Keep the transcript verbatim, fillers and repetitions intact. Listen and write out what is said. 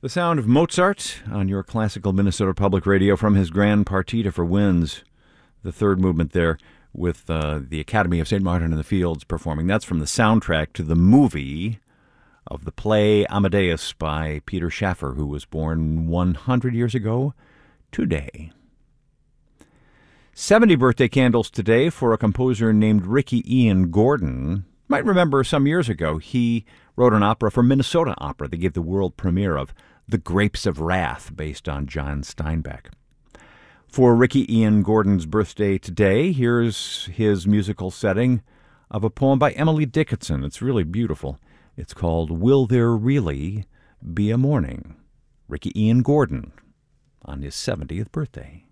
The sound of Mozart on your classical Minnesota Public Radio from his Grand Partita for Winds, the third movement there with uh, the Academy of Saint Martin in the Fields performing. That's from the soundtrack to the movie of the play Amadeus by Peter Shaffer, who was born one hundred years ago today. seventy birthday candles today for a composer named Ricky Ian Gordon. You might remember some years ago he wrote an opera for Minnesota Opera. They gave the world premiere of The Grapes of Wrath, based on John Steinbeck. For Ricky Ian Gordon's birthday today, here's his musical setting of a poem by Emily Dickinson. It's really beautiful. It's called Will There Really Be a Morning? Ricky Ian Gordon on his seventieth birthday.